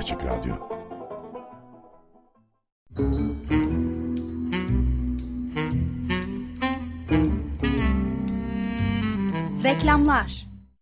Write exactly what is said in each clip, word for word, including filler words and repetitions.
Açık Radyo. Reklamlar.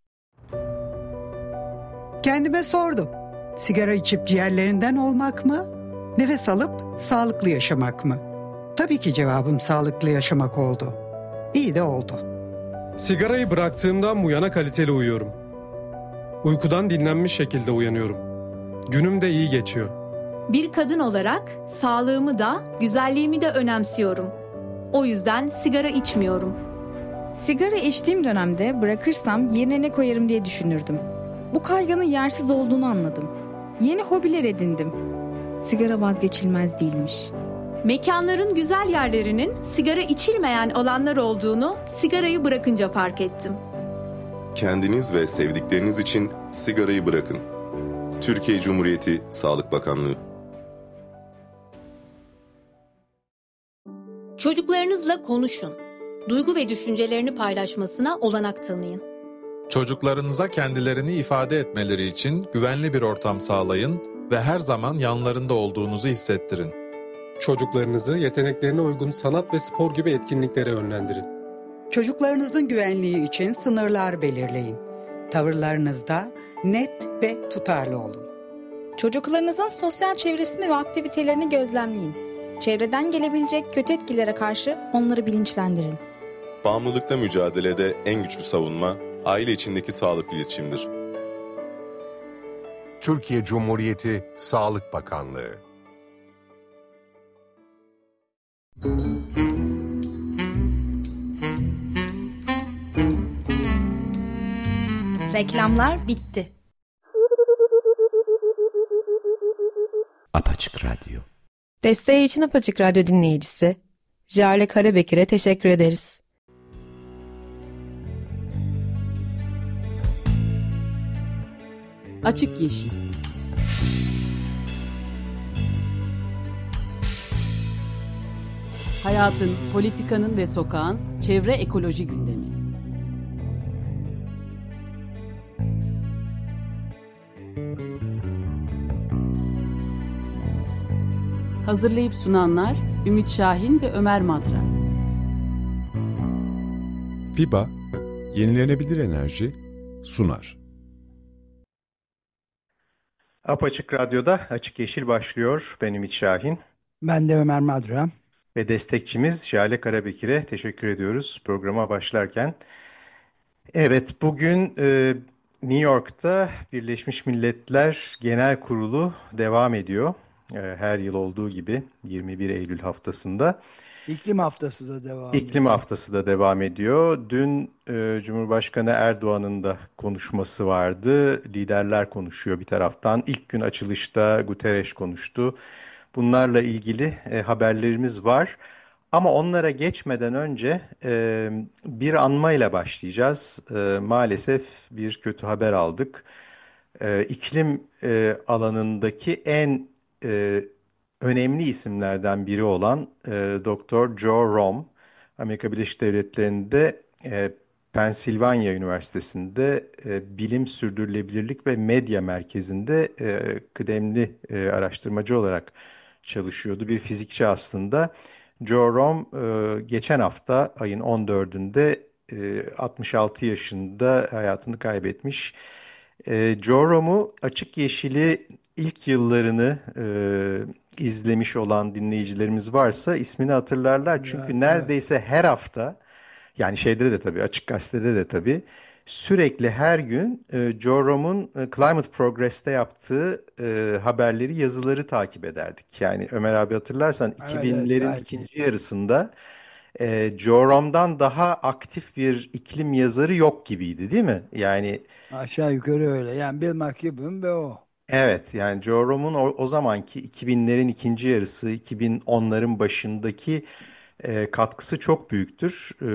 Kendime sordum. Sigara içip ciğerlerinden olmak mı? Nefes alıp sağlıklı yaşamak mı? Tabii ki cevabım sağlıklı yaşamak oldu. İyi de oldu. Sigarayı bıraktığımdan bu yana kaliteli uyuyorum. Uykudan dinlenmiş şekilde uyanıyorum. Günüm de iyi geçiyor. Bir kadın olarak sağlığımı da, güzelliğimi de önemsiyorum. O yüzden sigara içmiyorum. Sigara içtiğim dönemde bırakırsam yerine ne koyarım diye düşünürdüm. Bu kaygının yersiz olduğunu anladım. Yeni hobiler edindim. Sigara vazgeçilmez değilmiş. Mekanların güzel yerlerinin sigara içilmeyen alanlar olduğunu sigarayı bırakınca fark ettim. Kendiniz ve sevdikleriniz için sigarayı bırakın. Türkiye Cumhuriyeti Sağlık Bakanlığı. Çocuklarınızla konuşun. Duygu ve düşüncelerini paylaşmasına olanak tanıyın. Çocuklarınıza kendilerini ifade etmeleri için güvenli bir ortam sağlayın ve her zaman yanlarında olduğunuzu hissettirin. Çocuklarınızı yeteneklerine uygun sanat ve spor gibi etkinliklere yönlendirin. Çocuklarınızın güvenliği için sınırlar belirleyin. Tavırlarınızda net ve tutarlı olun. Çocuklarınızın sosyal çevresini ve aktivitelerini gözlemleyin. Çevreden gelebilecek kötü etkilere karşı onları bilinçlendirin. Bağımlılıkla mücadelede en güçlü savunma, aile içindeki sağlıklı iletişimdir. Türkiye Cumhuriyeti Sağlık Bakanlığı. Reklamlar bitti. Apaçık Radyo. Desteği için Apaçık Radyo dinleyicisi Jale Karabekir'e teşekkür ederiz. Açık Yeşil. Hayatın, politikanın ve sokağın çevre ekoloji gündemi. Hazırlayıp sunanlar Ümit Şahin ve Ömer Madra. FİBA, yenilenebilir enerji sunar. Apaçık Radyo'da Açık Yeşil başlıyor. Ben Ümit Şahin. Ben de Ömer Madra. Ve destekçimiz Jale Karabekir'e teşekkür ediyoruz programa başlarken. Evet, bugün e, New York'ta Birleşmiş Milletler Genel Kurulu devam ediyor. E, her yıl olduğu gibi yirmi bir Eylül haftasında. İklim haftası da devam ediyor. İklim haftası da devam ediyor. Dün e, Cumhurbaşkanı Erdoğan'ın da konuşması vardı. Liderler konuşuyor bir taraftan. İlk gün açılışta Guterres konuştu. Bunlarla ilgili e, haberlerimiz var. Ama onlara geçmeden önce e, bir anmayla başlayacağız. E, maalesef bir kötü haber aldık. E, iklim e, alanındaki en e, önemli isimlerden biri olan e, Doktor Joe Romm, Amerika Birleşik Devletleri'nde e, Pensilvanya Üniversitesi'nde e, Bilim Sürdürülebilirlik ve Medya Merkezi'nde e, kıdemli e, araştırmacı olarak çalışıyordu. Bir fizikçi aslında. Joe Romm e, geçen hafta ayın on dördünde e, altmış altı yaşında hayatını kaybetmiş. E, Joe Romm'u Açık Yeşil'i ilk yıllarını e, izlemiş olan dinleyicilerimiz varsa ismini hatırlarlar. Çünkü evet, neredeyse evet. her hafta, yani şeyde de tabii, Açık Gazete'de de tabii, sürekli her gün e, Joe Romm'un e, Climate Progress'te yaptığı e, haberleri, yazıları takip ederdik. Yani Ömer abi hatırlarsan evet, iki binlerin evet, ikinci yarısında e, Joe Romm'dan daha aktif bir iklim yazarı yok gibiydi, değil mi? Yani aşağı yukarı öyle. Yani Bill McKibben ve o. Evet, yani Joe Romm'un o, o zamanki iki binlerin ikinci yarısı, iki bin onların başındaki e, katkısı çok büyüktür. E,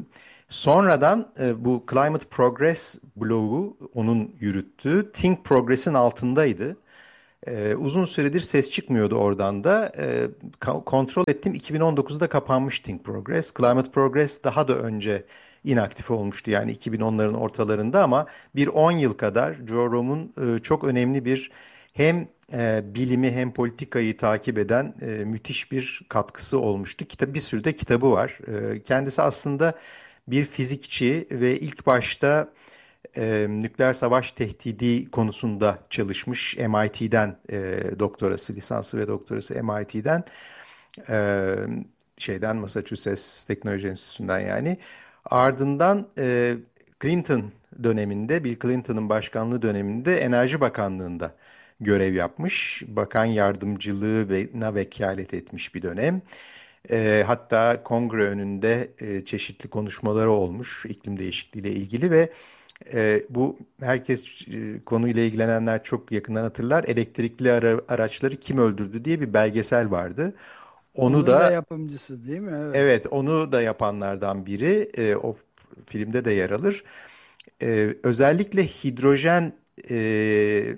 sonradan e, bu Climate Progress blogu onun yürüttüğü Think Progress'in altındaydı. E, uzun süredir ses çıkmıyordu oradan da. E, kontrol ettim, iki bin on dokuzda kapanmış Think Progress. Climate Progress daha da önce inaktif olmuştu, yani iki bin onların ortalarında, ama bir on yıl kadar Joe Romm'un e, çok önemli bir hem e, bilimi hem politikayı takip eden e, müthiş bir katkısı olmuştu. Kitap, bir sürü de kitabı var. E, kendisi aslında bir fizikçi ve ilk başta e, nükleer savaş tehdidi konusunda çalışmış. M I T'den e, doktorası, lisansı ve doktorası M I T'den e, şeyden Massachusetts Teknoloji Enstitüsü'nden yani. Ardından e, Clinton döneminde, Bill Clinton'ın başkanlığı döneminde Enerji Bakanlığı'nda görev yapmış. Bakan yardımcılığı ve na vekalet etmiş bir dönem. E, hatta kongre önünde e, çeşitli konuşmaları olmuş iklim değişikliğiyle ilgili ve e, bu herkes e, konuyla ilgilenenler çok yakından hatırlar. Elektrikli ara, araçları kim öldürdü diye bir belgesel vardı. Onu Onun da da yapımcısı değil mi? Evet. evet onu da yapanlardan biri. E, o filmde de yer alır. E, özellikle hidrojen e,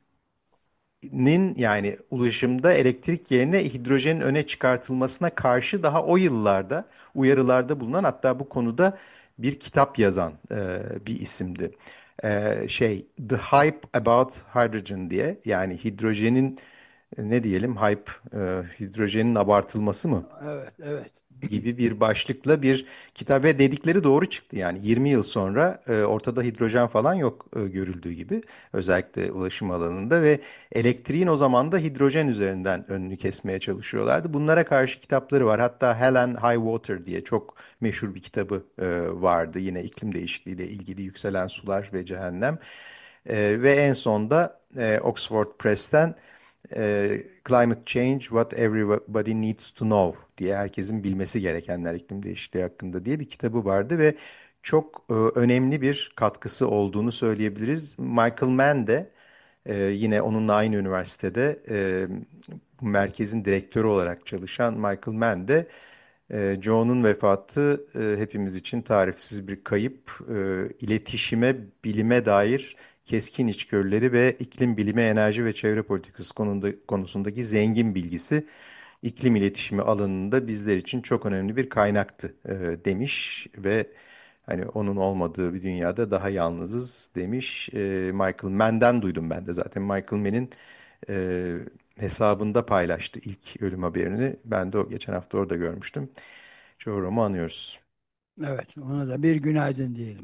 nin yani ulaşımda elektrik yerine hidrojenin öne çıkartılmasına karşı daha o yıllarda uyarılarda bulunan, hatta bu konuda bir kitap yazan e, bir isimdi. E, şey The Hype About Hydrogen diye, yani hidrojenin e, ne diyelim hype, e, hidrojenin abartılması mı Evet, evet. gibi bir başlıkla bir kitap ve dedikleri doğru çıktı. Yani yirmi yıl sonra e, ortada hidrojen falan yok e, görüldüğü gibi, özellikle ulaşım alanında, ve elektriğin o zaman da hidrojen üzerinden önünü kesmeye çalışıyorlardı. Bunlara karşı kitapları var. Hatta Hell and High Water diye çok meşhur bir kitabı e, vardı. Yine iklim değişikliğiyle ilgili, Yükselen Sular ve Cehennem. E, ve en sonda e, Oxford Press'ten e, Climate Change, What Everybody Needs to Know diye, herkesin bilmesi gerekenler iklim değişikliği hakkında diye bir kitabı vardı ve çok e, önemli bir katkısı olduğunu söyleyebiliriz. Michael Mann de e, yine onunla aynı üniversitede e, bu merkezin direktörü olarak çalışan Michael Mann de e, Joe'nun vefatı e, hepimiz için tarifsiz bir kayıp. E, iletişime, bilime dair keskin içgörüleri ve iklim bilimi, enerji ve çevre politikası konunda, konusundaki zengin bilgisi iklim iletişimi alanında bizler için çok önemli bir kaynaktı e, demiş ve hani onun olmadığı bir dünyada daha yalnızız demiş. E, Michael Mann'den duydum ben de zaten. Michael Mann'in e, hesabında paylaştı ilk ölüm haberini. Ben de o geçen hafta orada görmüştüm. Çoğurumu anıyoruz. Evet, ona da bir günaydın diyelim.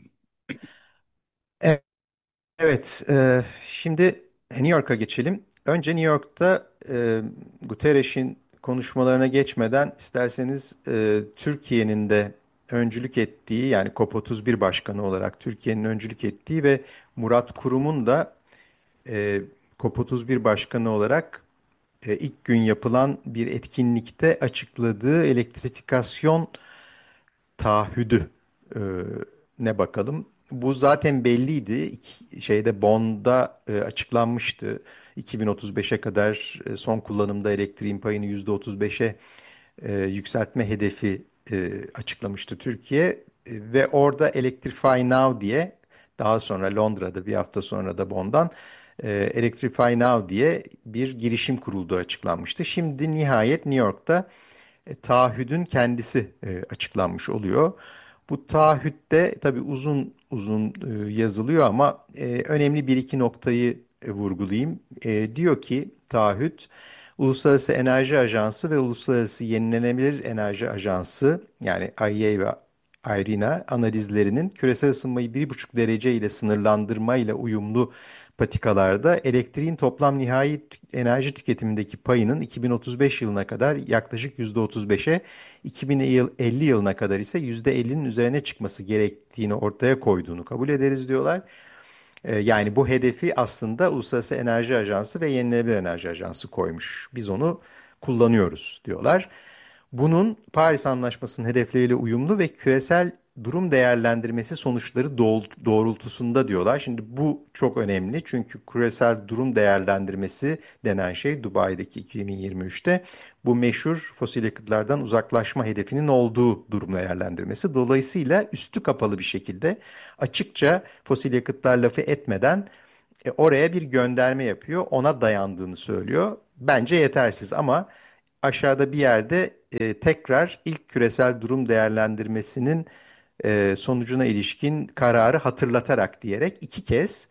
Evet. Evet, e, şimdi New York'a geçelim. Önce New York'ta e, Guterres'in konuşmalarına geçmeden isterseniz e, Türkiye'nin de öncülük ettiği, yani COP otuz bir Başkanı olarak Türkiye'nin öncülük ettiği ve Murat Kurum'un da e, COP otuz bir Başkanı olarak e, ilk gün yapılan bir etkinlikte açıkladığı elektrifikasyon taahhüdü e, ne bakalım. Bu zaten belliydi. İki- Şeyde Bonn'da e, açıklanmıştı. iki bin otuz beşe kadar e, son kullanımda elektriğin payını yüzde otuz beşe e, yükseltme hedefi e, açıklamıştı Türkiye. E, ve orada Electrify Now diye, daha sonra Londra'da, bir hafta sonra da Bonn'dan e, Electrify Now diye bir girişim kurulduğu açıklanmıştı. Şimdi nihayet New York'ta e, taahhüdün kendisi e, açıklanmış oluyor. Bu taahhütte tabii uzun uzun e, yazılıyor ama e, önemli bir iki noktayı e, vurgulayayım. E, diyor ki taahhüt, Uluslararası Enerji Ajansı ve Uluslararası Yenilenebilir Enerji Ajansı, yani I E A ve IRENA analizlerinin küresel ısınmayı bir buçuk derece ile sınırlandırma ile uyumlu patikalarda elektriğin toplam nihai enerji tüketimindeki payının iki bin otuz beş yılına kadar yaklaşık yüzde otuz beşe, iki bin elli yılına kadar ise yüzde ellinin üzerine çıkması gerektiğini ortaya koyduğunu kabul ederiz diyorlar. Ee, Yani bu hedefi aslında Uluslararası Enerji Ajansı ve Yenilenebilir Enerji Ajansı koymuş. Biz onu kullanıyoruz diyorlar. Bunun Paris Anlaşması'nın hedefleriyle uyumlu ve küresel durum değerlendirmesi sonuçları doğrultusunda diyorlar. Şimdi bu çok önemli çünkü küresel durum değerlendirmesi denen şey Dubai'deki iki bin yirmi üçte bu meşhur fosil yakıtlardan uzaklaşma hedefinin olduğu durum değerlendirmesi. Dolayısıyla üstü kapalı bir şekilde açıkça fosil yakıtlar lafı etmeden e, oraya bir gönderme yapıyor, ona dayandığını söylüyor. Bence yetersiz ama aşağıda bir yerde e, tekrar ilk küresel durum değerlendirmesinin e, sonucuna ilişkin kararı hatırlatarak diyerek iki kez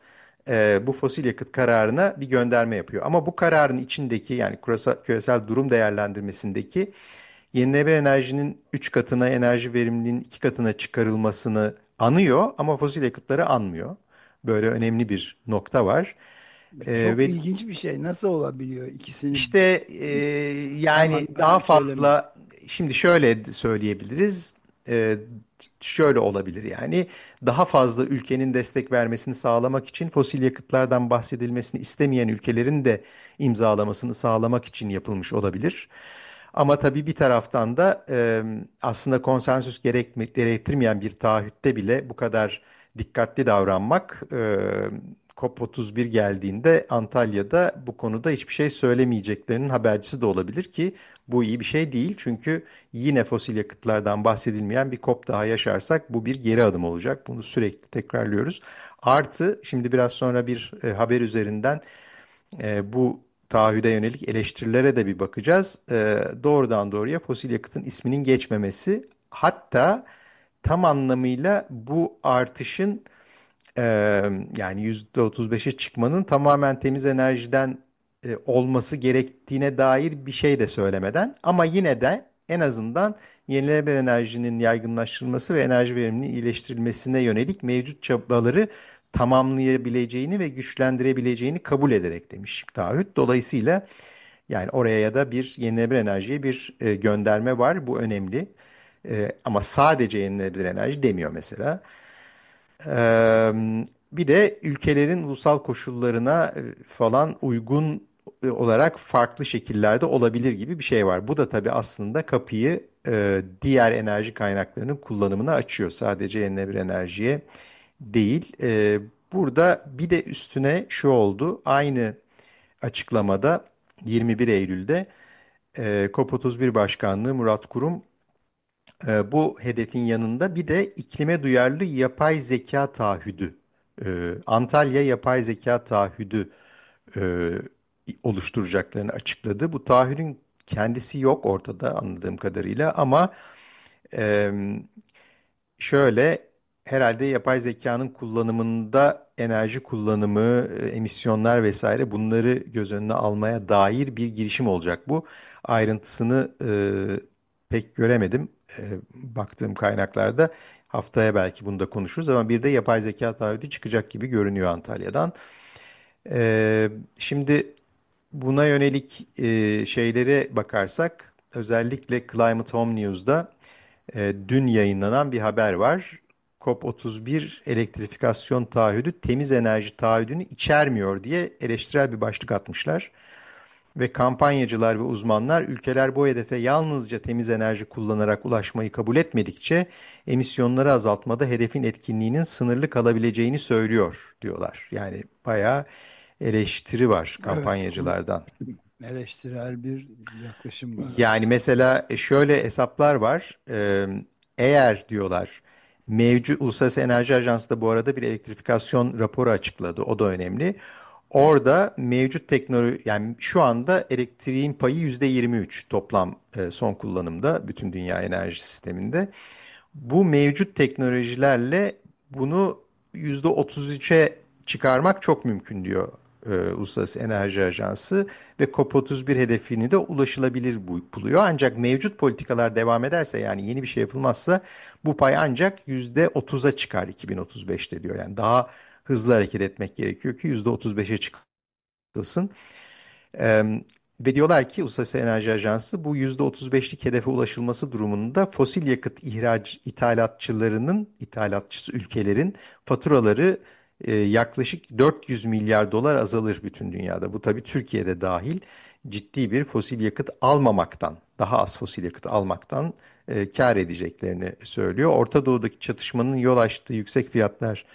e, bu fosil yakıt kararına bir gönderme yapıyor. Ama bu kararın içindeki yani küresel, küresel durum değerlendirmesindeki yenilenebilir enerjinin üç katına, enerji verimliliğinin iki katına çıkarılmasını anıyor ama fosil yakıtları anmıyor. Böyle önemli bir nokta var. Çok Ee, ve ilginç bir şey. Nasıl olabiliyor ikisini? işte e, yani Tamam, ben daha söylemeyeyim. fazla şimdi şöyle söyleyebiliriz. Ee, şöyle olabilir yani daha fazla ülkenin destek vermesini sağlamak için fosil yakıtlardan bahsedilmesini istemeyen ülkelerin de imzalamasını sağlamak için yapılmış olabilir. Ama tabii bir taraftan da e, aslında konsensüs gerekme, gerektirmeyen bir taahhütte bile bu kadar dikkatli davranmak e, COP otuz bir geldiğinde Antalya'da bu konuda hiçbir şey söylemeyeceklerinin habercisi de olabilir ki bu iyi bir şey değil. Çünkü yine fosil yakıtlardan bahsedilmeyen bir COP daha yaşarsak bu bir geri adım olacak. Bunu sürekli tekrarlıyoruz. Artı şimdi biraz sonra bir e, haber üzerinden e, bu taahhüde yönelik eleştirilere de bir bakacağız. E, doğrudan doğruya fosil yakıtın isminin geçmemesi hatta tam anlamıyla bu artışın e, yani yüzde otuz beşe çıkmanın tamamen temiz enerjiden e, olması gerektiğine dair bir şey de söylemeden ama yine de en azından yenilenebilir enerjinin yaygınlaştırılması ve enerji verimliliğinin iyileştirilmesine yönelik mevcut çabaları tamamlayabileceğini ve güçlendirebileceğini kabul ederek demiş taahhüt. Dolayısıyla yani oraya ya da bir yenilenebilir enerjiye bir e, gönderme var. Bu önemli. E, ama sadece yenilenebilir enerji demiyor mesela. Ee, bir de ülkelerin ulusal koşullarına e, falan uygun e, olarak farklı şekillerde olabilir gibi bir şey var. Bu da tabii aslında kapıyı e, diğer enerji kaynaklarının kullanımına açıyor. Sadece yenilenebilir enerjiye değil. E, burada bir de üstüne şu oldu. Aynı açıklamada yirmi bir Eylül'de e, COP otuz bir Başkanlığı Murat Kurum e, bu hedefin yanında bir de iklime duyarlı yapay zeka taahhüdü, e, Antalya Yapay Zeka Taahhüdü e, oluşturacaklarını açıkladı. Bu taahhüdün kendisi yok ortada anladığım kadarıyla ama e, şöyle herhalde yapay zekanın kullanımında enerji kullanımı, e, emisyonlar vesaire bunları göz önüne almaya dair bir girişim olacak bu. Ayrıntısını e, pek göremedim e, baktığım kaynaklarda. Haftaya belki bunu da konuşuruz ama bir de yapay zeka taahhüdü çıkacak gibi görünüyor Antalya'dan. E, şimdi buna yönelik e, şeylere bakarsak özellikle Climate Home News'da e, dün yayınlanan bir haber var. COP otuz bir elektrifikasyon taahhüdü temiz enerji taahhüdünü içermiyor diye eleştirel bir başlık atmışlar. Ve kampanyacılar ve uzmanlar ülkeler bu hedefe yalnızca temiz enerji kullanarak ulaşmayı kabul etmedikçe emisyonları azaltmada hedefin etkinliğinin sınırlı kalabileceğini söylüyor diyorlar. Yani bayağı eleştiri var kampanyacılardan. Evet, eleştirel bir yaklaşım var. Yani mesela şöyle hesaplar var. Ee, eğer diyorlar mevcut Uluslararası Enerji Ajansı da bu arada bir elektrifikasyon raporu açıkladı. O da önemli. Orada mevcut teknoloji yani şu anda elektriğin payı yüzde yirmi üç toplam e, son kullanımda bütün dünya enerji sisteminde. Bu mevcut teknolojilerle bunu yüzde otuz üçe çıkarmak çok mümkün diyor e, Uluslararası Enerji Ajansı ve COP otuz bir hedefini de ulaşılabilir buluyor. Ancak mevcut politikalar devam ederse yani yeni bir şey yapılmazsa bu pay ancak yüzde otuza çıkar iki bin otuz beşte diyor. Yani daha hızlı hareket etmek gerekiyor ki yüzde otuz beşe çıkılsın. Ee, ve diyorlar ki Uluslararası Enerji Ajansı bu yüzde otuz beşlik hedefe ulaşılması durumunda fosil yakıt ihraç ithalatçılarının, ithalatçısı ülkelerin faturaları e, yaklaşık dört yüz milyar dolar azalır bütün dünyada. Bu tabii Türkiye'de dahil ciddi bir fosil yakıt almamaktan, daha az fosil yakıt almaktan e, kar edeceklerini söylüyor. Orta Doğu'daki çatışmanın yol açtığı yüksek fiyatlar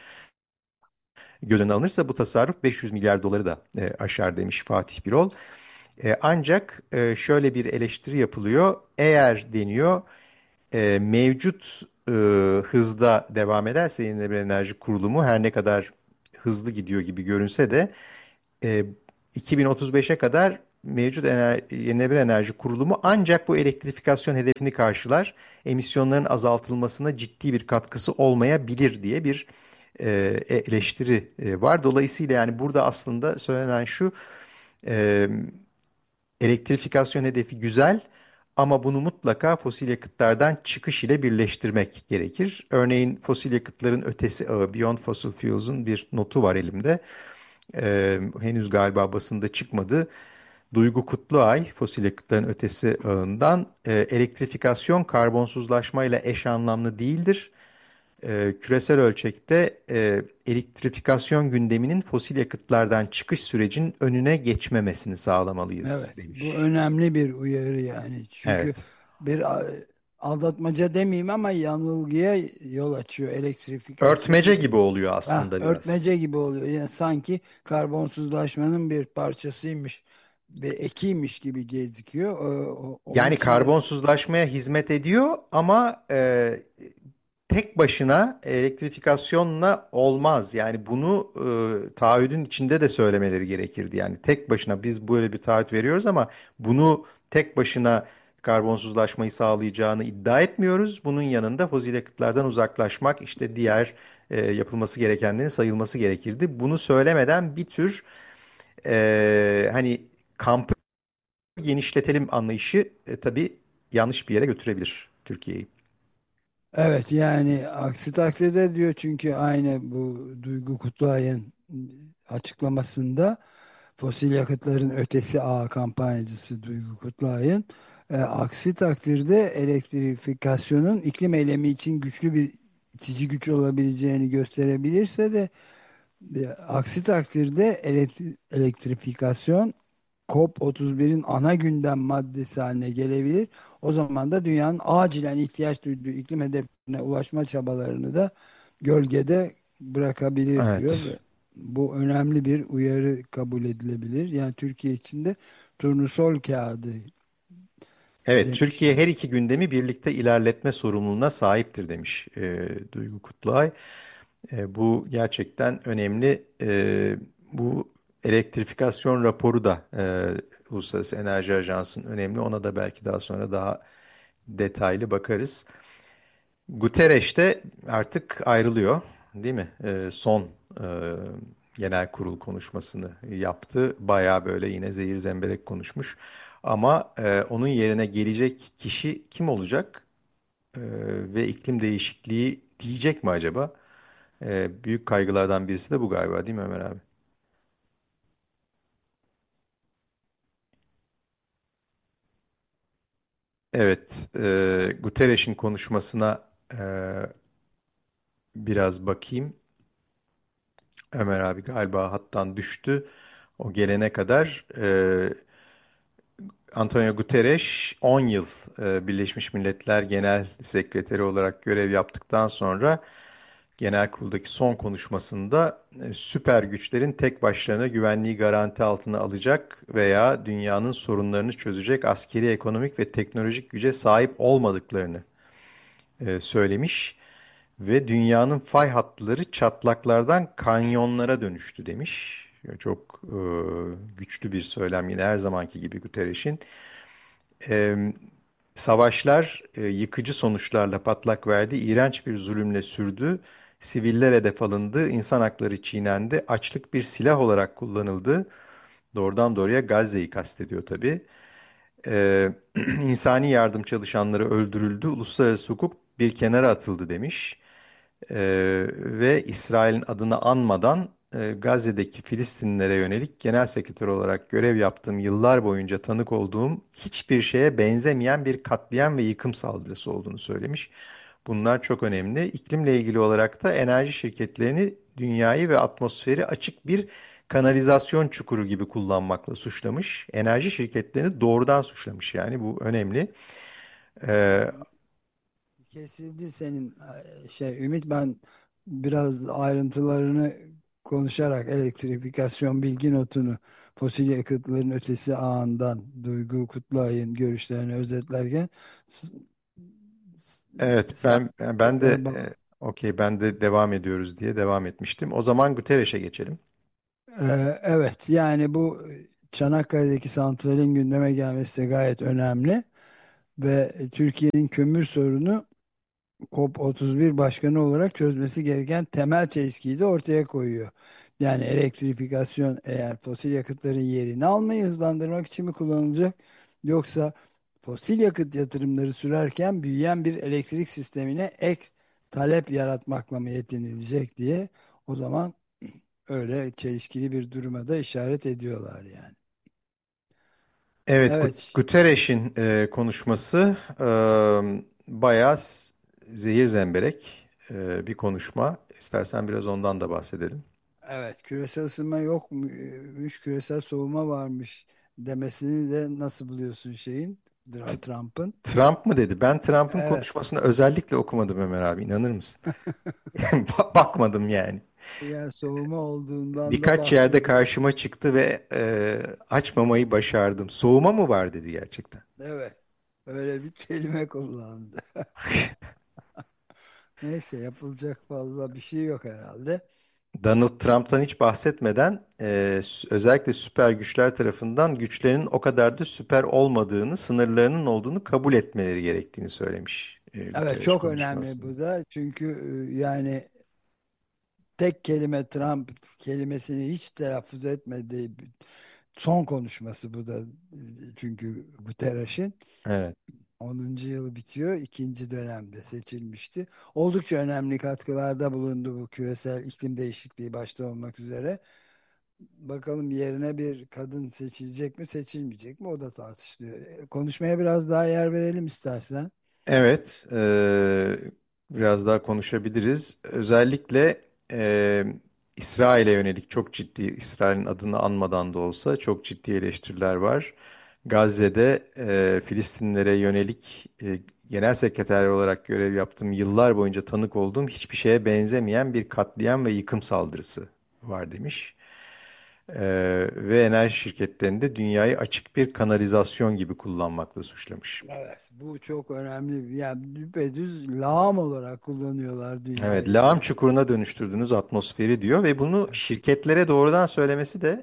göz önüne alınırsa bu tasarruf beş yüz milyar doları da e, aşar demiş Fatih Birol. E, ancak e, şöyle bir eleştiri yapılıyor. Eğer deniyor e, mevcut e, hızda devam ederse yenilenebilir enerji kurulumu her ne kadar hızlı gidiyor gibi görünse de e, iki bin otuz beşe kadar mevcut ener yenilenebilir enerji kurulumu ancak bu elektrifikasyon hedefini karşılar. Emisyonların azaltılmasına ciddi bir katkısı olmayabilir diye bir e, eleştiri e, var. Dolayısıyla yani burada aslında söylenen şu, e, elektrifikasyon hedefi güzel ama bunu mutlaka fosil yakıtlardan çıkış ile birleştirmek gerekir. Örneğin fosil yakıtların ötesi ağı Beyond Fossil Fuels'un bir notu var elimde. Ee, henüz galiba basında çıkmadı. Duygu Kutluay, fosil yakıtların ötesi ağından, e, elektrifikasyon karbonsuzlaşmayla eş anlamlı değildir. E, küresel ölçekte e, elektrifikasyon gündeminin fosil yakıtlardan çıkış sürecinin önüne geçmemesini sağlamalıyız Evet, demiş. bu önemli bir uyarı yani. Çünkü Evet. bir a- aldatmaca demeyeyim ama yanılgıya yol açıyor elektrifikasyon. Örtmece gibi oluyor Ha, aslında biraz. örtmece gibi oluyor. Yani sanki karbonsuzlaşmanın bir parçasıymış ve ekiymiş gibi gözüküyor. O- o- onun Yani için de karbonsuzlaşmaya hizmet ediyor ama e, tek başına elektrifikasyonla olmaz. Yani bunu e, taahhüdün içinde de söylemeleri gerekirdi. Yani tek başına biz böyle bir taahhüt veriyoruz ama bunu tek başına karbonsuzlaşmayı sağlayacağını iddia etmiyoruz. Bunun yanında fosil yakıtlardan uzaklaşmak, işte diğer e, yapılması gerekenlerin sayılması gerekirdi. Bunu söylemeden bir tür e, hani kampı genişletelim anlayışı e, tabii yanlış bir yere götürebilir Türkiye'yi. evet, yani aksi takdirde diyor, çünkü aynı bu Duygu Kutluay'ın açıklamasında fosil yakıtların ötesi ağı kampanyacısı Duygu Kutluay'ın e, aksi takdirde elektrifikasyonun iklim eylemi için güçlü bir itici güç olabileceğini gösterebilirse de e, aksi takdirde elektri- elektrifikasyon COP otuz birin ana gündem maddesi haline gelebilir. O zaman da dünyanın acilen ihtiyaç duyduğu iklim hedeflerine ulaşma çabalarını da gölgede bırakabilir diyor Evet. ve bu önemli bir uyarı kabul edilebilir. Yani Türkiye için de turnusol kağıdı Evet, demiş. Türkiye her iki gündemi birlikte ilerletme sorumluluğuna sahiptir demiş e, Duygu Kutluay. E, bu gerçekten önemli. E, bu elektrifikasyon raporu da e, Uluslararası Enerji Ajansı'nın önemli. Ona da belki daha sonra daha detaylı bakarız. Guterres de artık ayrılıyor, değil mi? E, son e, genel kurul konuşmasını yaptı. Baya böyle yine zehir zemberek konuşmuş. Ama e, onun yerine gelecek kişi kim olacak? E, ve iklim değişikliği diyecek mi acaba? E, büyük kaygılardan birisi de bu galiba, değil mi Ömer abi? Evet, e, Guterres'in konuşmasına e, biraz bakayım. Ömer abi galiba hattan düştü. O gelene kadar e, Antonio Guterres on yıl e, Birleşmiş Milletler Genel Sekreteri olarak görev yaptıktan sonra Genel Kurul'daki son konuşmasında e, süper güçlerin tek başlarına güvenliği garanti altına alacak veya dünyanın sorunlarını çözecek askeri, ekonomik ve teknolojik güce sahip olmadıklarını e, söylemiş ve dünyanın fay hatları çatlaklardan kanyonlara dönüştü demiş. Çok e, güçlü bir söylem yine her zamanki gibi Guterres'in. E, Savaşlar e, yıkıcı sonuçlarla patlak verdi, iğrenç bir zulümle sürdü, siviller hedef alındı, insan hakları çiğnendi, açlık bir silah olarak kullanıldı. Doğrudan doğruya Gazze'yi kastediyor tabii. Ee, insani yardım çalışanları öldürüldü, uluslararası hukuk bir kenara atıldı demiş. Ee, ve İsrail'in adını anmadan e, Gazze'deki Filistinlilere yönelik genel sekreter olarak görev yaptığım yıllar boyunca tanık olduğum hiçbir şeye benzemeyen bir katliam ve yıkım saldırısı olduğunu söylemiş. Bunlar çok önemli. İklimle ilgili olarak da enerji şirketlerini dünyayı ve atmosferi açık bir kanalizasyon çukuru gibi kullanmakla suçlamış. Enerji şirketlerini doğrudan suçlamış, yani bu önemli. Ee, Kesildi senin e, şey Ümit, ben biraz ayrıntılarını konuşarak elektrifikasyon bilgi notunu fosil yakıtların ötesi ağından Duygu Kutluay'ın görüşlerini özetlerken evet, sen ben ben de e, e, okey, ben de devam ediyoruz diye devam etmiştim. O zaman Guterres'e geçelim. Ee, Evet, yani bu Çanakkale'deki santralin gündeme gelmesi de gayet önemli ve Türkiye'nin kömür sorunu COP otuz bir başkanı olarak çözmesi gereken temel çelişkiyi de ortaya koyuyor. Yani elektrifikasyon eğer fosil yakıtların yerini almayı hızlandırmak için mi kullanılacak, yoksa fosil yakıt yatırımları sürerken büyüyen bir elektrik sistemine ek talep yaratmakla mı yetinilecek diye, o zaman öyle çelişkili bir duruma da işaret ediyorlar yani. Evet, Gu- Evet. Guterres'in e, konuşması e, bayağı s- zehir zemberek e, bir konuşma. İstersen biraz ondan da bahsedelim. Evet, küresel ısınma yokmuş, küresel soğuma varmış demesini de nasıl buluyorsun şeyin, Dra- Trump'ın? Trump mı dedi? Ben Trump'ın Evet. konuşmasını özellikle okumadım Ömer abi, inanır mısın? Ba- Bakmadım yani. Yani soğuma olduğundan da Birkaç yerde bahsediyor. karşıma çıktı ve e, açmamayı başardım. Soğuma mı var dedi gerçekten. Evet, öyle bir kelime kullandı. Neyse, yapılacak fazla bir şey yok herhalde. Donald Trump'tan hiç bahsetmeden e, s- özellikle süper güçler tarafından güçlerinin o kadar da süper olmadığını, sınırlarının olduğunu kabul etmeleri gerektiğini söylemiş e, Evet, Guterres çok önemli konuşmasında. bu da, çünkü e, yani tek kelime Trump kelimesini hiç telaffuz etmediği bir- son konuşması bu da. Çünkü Guterres'in Evet. onuncu yılı bitiyor, ikinci dönemde seçilmişti. Oldukça önemli katkılarda bulundu bu küresel iklim değişikliği başta olmak üzere. Bakalım yerine bir kadın seçilecek mi, seçilmeyecek mi, o da tartışılıyor. E, Konuşmaya biraz daha yer verelim istersen. Evet, e, biraz daha konuşabiliriz. Özellikle e, İsrail'e yönelik çok ciddi, İsrail'in adını anmadan da olsa çok ciddi eleştiriler var. Gazze'de e, Filistinlere yönelik e, genel sekreter olarak görev yaptığım, yıllar boyunca tanık olduğum hiçbir şeye benzemeyen bir katliam ve yıkım saldırısı var demiş. E, ve enerji şirketlerini de dünyayı açık bir kanalizasyon gibi kullanmakla suçlamış. Evet, bu çok önemli. Yani düpedüz lağım olarak kullanıyorlar Evet, dünyayı. lağım çukuruna dönüştürdüğünüz atmosferi diyor ve bunu şirketlere doğrudan söylemesi de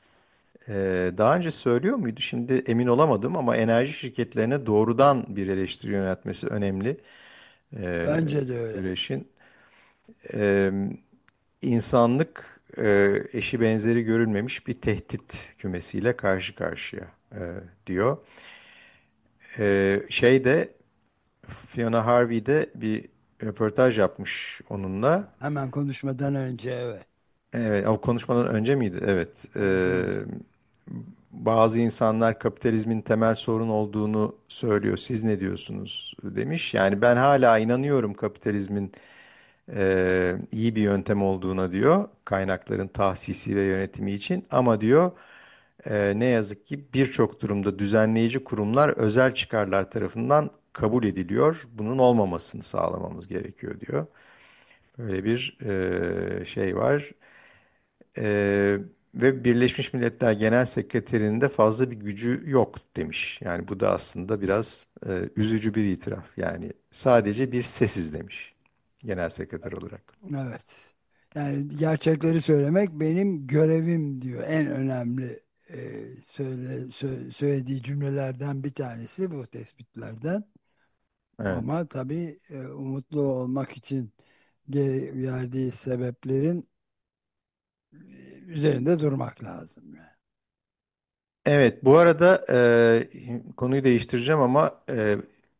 e, daha önce söylüyor muydu? Şimdi emin olamadım ama enerji şirketlerine doğrudan bir eleştiri yöneltmesi önemli. E, Bence de öyle. Güreş'in e, insanlık e, eşi benzeri görülmemiş bir tehdit kümesiyle karşı karşıya e, diyor. E, şey de Fiona Harvey de bir röportaj yapmış onunla. Hemen konuşmadan önce, evet. Evet, o konuşmadan önce miydi? Evet. Ee, Önceydi. bazı insanlar kapitalizmin temel sorun olduğunu söylüyor. Siz ne diyorsunuz demiş. Yani ben hala inanıyorum kapitalizmin e, iyi bir yöntem olduğuna diyor. Kaynakların tahsisi ve yönetimi için. Ama diyor e, ne yazık ki birçok durumda düzenleyici kurumlar özel çıkarlar tarafından kabul ediliyor. Bunun olmamasını sağlamamız gerekiyor diyor. Böyle bir e, şey var. Ee, ve Birleşmiş Milletler Genel Sekreterinin de fazla bir gücü yok demiş. Yani bu da aslında biraz e, üzücü bir itiraf. Yani sadece bir sesiz demiş genel sekreter olarak. Evet. Yani gerçekleri söylemek benim görevim diyor. En önemli e, söyle, sö- söylediği cümlelerden bir tanesi bu tespitlerden. Evet. Ama tabii e, umutlu olmak için ge- verdiği sebeplerin e, üzerinde durmak lazım yani. Evet, bu arada e, konuyu değiştireceğim ama e,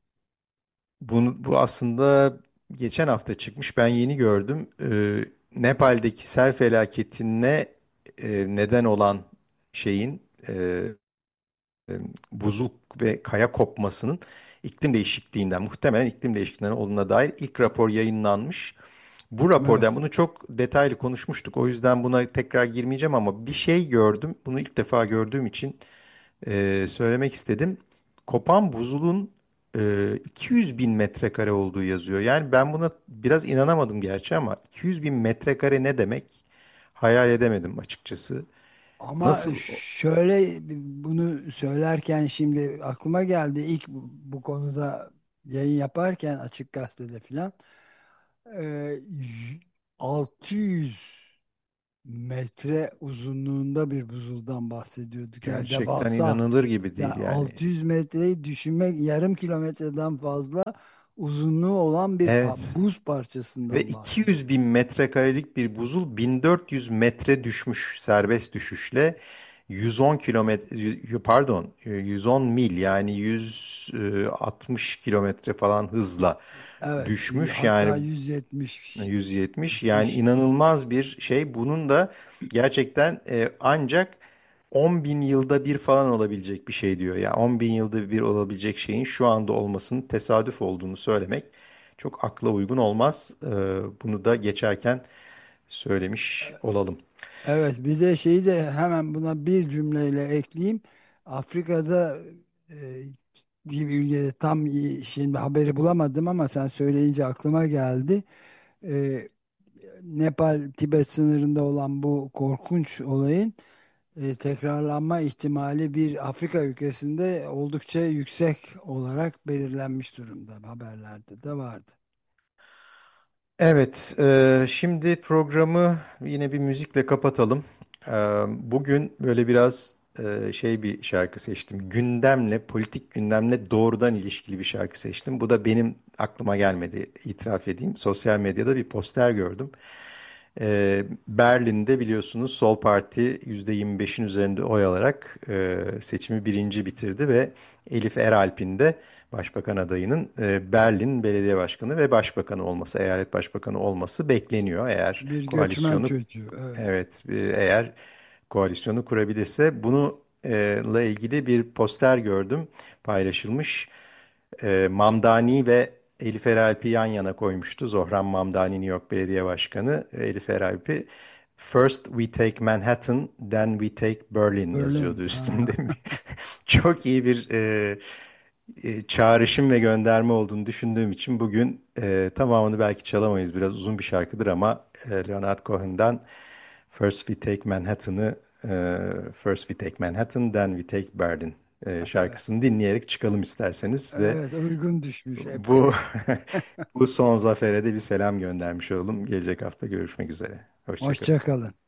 bunu, bu aslında geçen hafta çıkmış. Ben yeni gördüm. E, Nepal'deki sel felaketine e, neden olan şeyin e, e, buzul ve kaya kopmasının iklim değişikliğinden, muhtemelen iklim değişikliğinden olduğuna dair ilk rapor yayınlanmış. Bu rapordan Evet. bunu çok detaylı konuşmuştuk. O yüzden buna tekrar girmeyeceğim ama bir şey gördüm. Bunu ilk defa gördüğüm için e, söylemek istedim. Kopan buzulun e, iki yüz bin metrekare olduğu yazıyor. Yani ben buna biraz inanamadım gerçi ama iki yüz bin metrekare ne demek? Hayal edemedim açıkçası. Ama Nasıl? şöyle, bunu söylerken şimdi aklıma geldi, ilk bu, bu konuda yayın yaparken Açık Gazete'de filan, e, altı yüz metre uzunluğunda bir buzuldan bahsediyorduk. Yani Gerçekten devasa. inanılır gibi Yani değil yani. altı yüz metreyi düşünmek, yarım kilometreden fazla, uzunluğu olan bir Evet. pa- buz Ve parçasından iki bahsediyor. yüz bin metrekarelik bir buzul bin dört yüz metre düşmüş serbest düşüşle yüz on kilometre y- pardon yüz on mil yani yüz altmış kilometre falan hızla Evet, y- düşmüş hatta yani yüz yetmiş yüz yetmiş yani gitmiş. inanılmaz bir şey. Bunun da gerçekten e, ancak on bin yılda bir falan olabilecek bir şey diyor. Yani on bin yılda bir olabilecek şeyin şu anda olmasının tesadüf olduğunu söylemek çok akla uygun olmaz. E, bunu da geçerken söylemiş olalım. Evet, bir de şeyi de hemen buna bir cümleyle ekleyeyim. Afrika'da e, bir ülkede tam iyi- şimdi haberi bulamadım ama sen söyleyince aklıma geldi. E, Nepal Tibet sınırında olan bu korkunç olayın e, tekrarlanma ihtimali bir Afrika ülkesinde oldukça yüksek olarak belirlenmiş durumda. Haberlerde de vardı. Evet, e, şimdi programı yine bir müzikle kapatalım. E, bugün böyle biraz e, şey bir şarkı seçtim. Gündemle, politik gündemle doğrudan ilişkili bir şarkı seçtim. Bu da benim aklıma gelmedi, itiraf edeyim. Sosyal medyada bir poster gördüm. E, Berlin'de biliyorsunuz Sol Parti yüzde yirmi beşin üzerinde oy alarak e, seçimi birinci bitirdi ve Elif Eralp'in de Başbakan adayının e, Berlin Belediye Başkanı ve Başbakanı olması, eyalet başbakanı olması bekleniyor. Eğer Bir göçmen koalisyonu çocuğu. Evet. evet e, eğer koalisyonu kurabilirse bunu e, la ilgili bir poster gördüm paylaşılmış. E, Mamdani ve Elif Eralp'i yan yana koymuştu. Zohran Mamdani New York Belediye Başkanı, Elif Eralp'i First we take Manhattan, then we take Berlin yazıyordu Berlin. üstünde. Ha. Çok iyi bir e, e, çağrışım ve gönderme olduğunu düşündüğüm için bugün e, tamamını belki çalamayız. Biraz uzun bir şarkıdır ama e, Leonard Cohen'dan First We Take Manhattan'ı e, First We Take Manhattan, then we take Berlin e, Evet. şarkısını dinleyerek çıkalım isterseniz ve Evet, uygun düşmüş epey. bu bu son zafere de bir selam göndermiş olalım. Gelecek hafta görüşmek üzere. Hoşça kalın. Hoşça kalın.